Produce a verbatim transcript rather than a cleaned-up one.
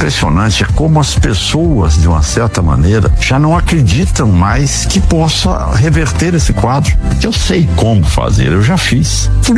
impressionante é como as pessoas, de uma certa maneira, já não acreditam mais que possa reverter esse quadro. Eu sei como fazer, eu já fiz.